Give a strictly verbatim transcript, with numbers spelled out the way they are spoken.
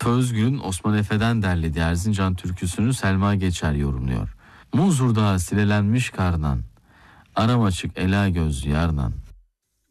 Urfa Özgür'ün Osman Efe'den derlediği Erzincan türküsünü Selma Geçer yorumluyor. Muzur Dağı silelenmiş kardan, aram açık ela gözlü yardan.